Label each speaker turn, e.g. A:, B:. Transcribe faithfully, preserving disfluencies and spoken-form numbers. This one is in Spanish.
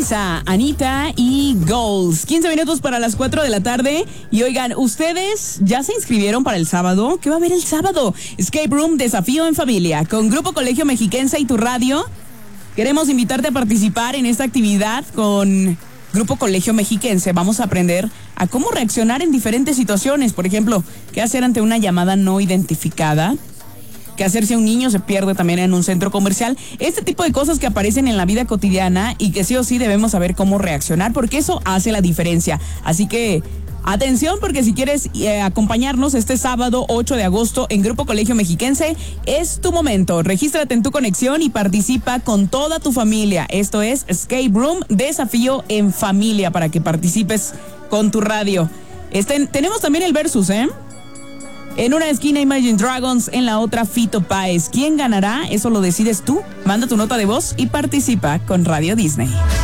A: Elisa, Anita y Goals. quince minutos para las cuatro de la tarde. Y oigan, ¿ustedes ya se inscribieron para el sábado? ¿Qué va a haber el sábado? Escape Room, desafío en familia, con Grupo Colegio Mexiquense y tu radio. Queremos invitarte a participar en esta actividad con Grupo Colegio Mexiquense. Vamos a aprender a cómo reaccionar en diferentes situaciones. Por ejemplo, qué hacer ante una llamada no identificada. ¿Qué hacer si un niño se pierde también en un centro comercial? Este tipo de cosas que aparecen en la vida cotidiana y que sí o sí debemos saber cómo reaccionar, porque eso hace la diferencia. Así que atención, porque si quieres eh, acompañarnos este sábado ocho de agosto en Grupo Colegio Mexiquense, es tu momento. Regístrate en tu conexión y participa con toda tu familia. Esto es Escape Room, desafío en familia, para que participes con tu radio. Este, tenemos también el versus, ¿eh? En una esquina Imagine Dragons, en la otra Fito Páez. ¿Quién ganará? Eso lo decides tú. Manda tu nota de voz y participa con Radio Disney.